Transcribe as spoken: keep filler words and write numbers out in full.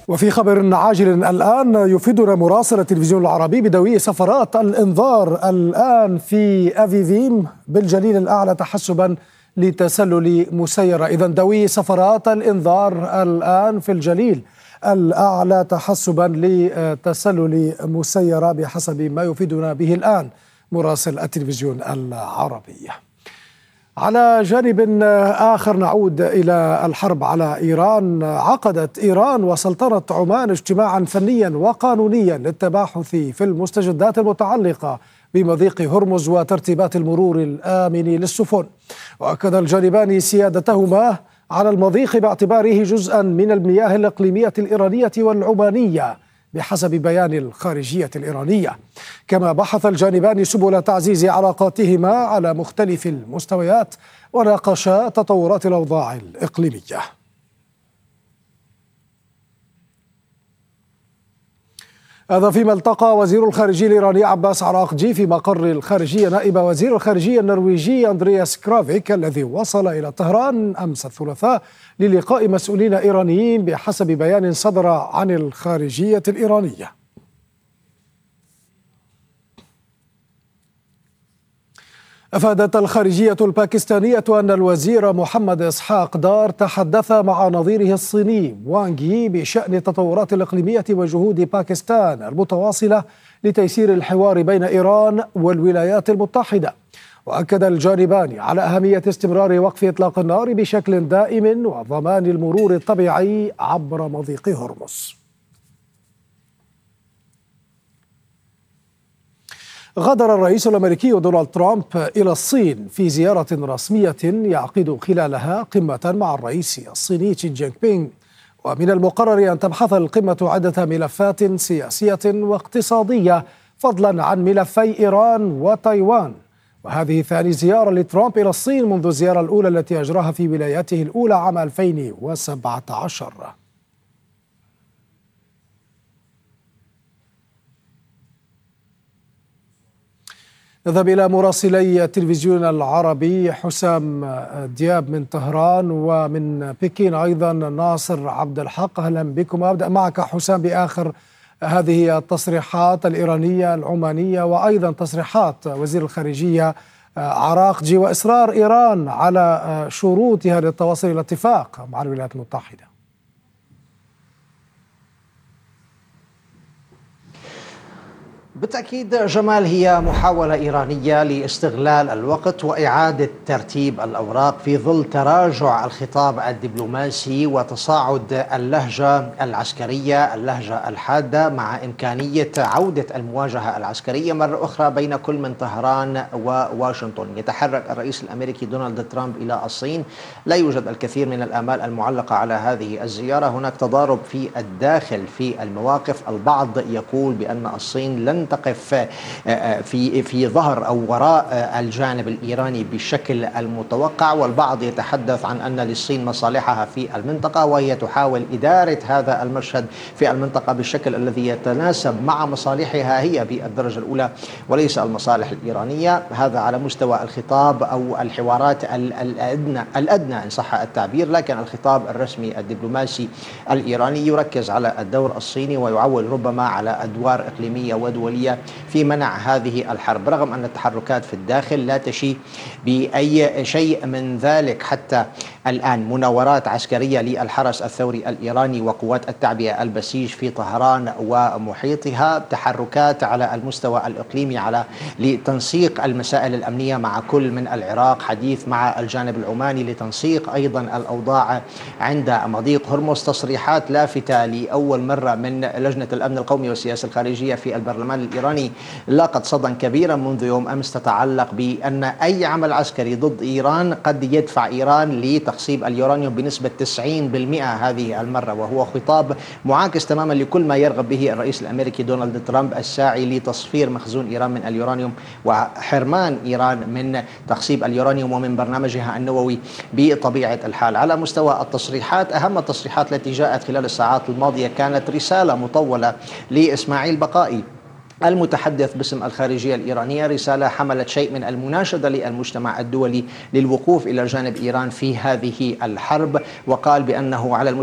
وفي خبر عاجل الآن يفيدنا مراسل التلفزيون العربي بدوي سفرات الإنذار الآن في أفيفيم بالجليل الأعلى تحسبا لتسلل مسيرة. إذن دوي سفرات الإنذار الآن في الجليل الأعلى تحسبا لتسلل مسيرة بحسب ما يفيدنا به الآن مراسل التلفزيون العربي. على جانب آخر نعود إلى الحرب على إيران. عقدت إيران وسلطنة عمان اجتماعا فنيا وقانونيا للتباحث في المستجدات المتعلقة بمضيق هرمز وترتيبات المرور الآمن للسفن. وأكد الجانبان سيادتهما على المضيق باعتباره جزءا من المياه الإقليمية الإيرانية والعمانية بحسب بيان الخارجية الإيرانية. كما بحث الجانبان سبل تعزيز علاقاتهما على مختلف المستويات وناقشا تطورات الأوضاع الإقليمية. هذا فيما التقى وزير الخارجية الإيراني عباس عراقجي في مقر الخارجية نائب وزير الخارجية النرويجي أندرياس كرافيك الذي وصل إلى طهران أمس الثلاثاء للقاء مسؤولين إيرانيين بحسب بيان صدر عن الخارجية الإيرانية. أفادت الخارجية الباكستانية أن الوزير محمد إسحاق دار تحدث مع نظيره الصيني وانغ يي بشأن التطورات الإقليمية وجهود باكستان المتواصلة لتيسير الحوار بين إيران والولايات المتحدة. وأكد الجانبان على أهمية استمرار وقف إطلاق النار بشكل دائم وضمان المرور الطبيعي عبر مضيق هرمز. غادر الرئيس الأمريكي دونالد ترامب إلى الصين في زيارة رسمية يعقد خلالها قمة مع الرئيس الصيني شي جين بينغ. ومن المقرر أن تبحث القمة عدة ملفات سياسية واقتصادية فضلا عن ملفي إيران وتايوان. وهذه ثاني زيارة لترامب إلى الصين منذ الزيارة الأولى التي أجراها في ولايته الأولى عام ألفين وسبعة عشر. نذهب إلى مراسلي التلفزيون العربي حسام دياب من طهران ومن بكين أيضا ناصر عبد الحق. أهلا بكم. أبدأ معك حسام بآخر هذه التصريحات الإيرانية العمانية وأيضا تصريحات وزير الخارجية عراقجي وإصرار إيران على شروطها للتوصل إلى اتفاق مع الولايات المتحدة. بالتأكيد جمال، هي محاولة إيرانية لاستغلال الوقت وإعادة ترتيب الأوراق في ظل تراجع الخطاب الدبلوماسي وتصاعد اللهجة العسكرية، اللهجة الحادة، مع إمكانية عودة المواجهة العسكرية مرة أخرى بين كل من طهران وواشنطن. يتحرك الرئيس الأمريكي دونالد ترامب إلى الصين، لا يوجد الكثير من الآمال المعلقة على هذه الزيارة. هناك تضارب في الداخل في المواقف، البعض يقول بأن الصين لن تقف في في ظهر أو وراء الجانب الإيراني بالشكل المتوقع، والبعض يتحدث عن أن للصين مصالحها في المنطقة وهي تحاول إدارة هذا المشهد في المنطقة بالشكل الذي يتناسب مع مصالحها هي بالدرجة الأولى وليس المصالح الإيرانية. هذا على مستوى الخطاب أو الحوارات الأدنى الأدنى إن صح التعبير، لكن الخطاب الرسمي الدبلوماسي الإيراني يركز على الدور الصيني ويعول ربما على أدوار إقليمية ودولية في منع هذه الحرب، رغم أن التحركات في الداخل لا تشي بأي شيء من ذلك حتى الآن. مناورات عسكرية للحرس الثوري الإيراني وقوات التعبئة البسيج في طهران ومحيطها، تحركات على المستوى الإقليمي على لتنسيق المسائل الأمنية مع كل من العراق، حديث مع الجانب العماني لتنسيق أيضا الأوضاع عند مضيق هرمز، تصريحات لافتة لأول مرة من لجنة الأمن القومي والسياسة الخارجية في البرلمان الإيراني لاقت صدى كبيرا منذ يوم أمس، تتعلق بأن أي عمل عسكري ضد إيران قد يدفع إيران لتخصيب اليورانيوم بنسبة تسعين بالمئة هذه المرة، وهو خطاب معاكس تماما لكل ما يرغب به الرئيس الأمريكي دونالد ترامب الساعي لتصفير مخزون إيران من اليورانيوم وحرمان إيران من تخصيب اليورانيوم ومن برنامجها النووي بطبيعة الحال. على مستوى التصريحات، أهم التصريحات التي جاءت خلال الساعات الماضية كانت رسالة مطولة لإسماعيل بقائي المتحدث باسم الخارجية الإيرانية، رسالة حملت شيء من المناشدة للمجتمع الدولي للوقوف إلى جانب إيران في هذه الحرب، وقال بأنه على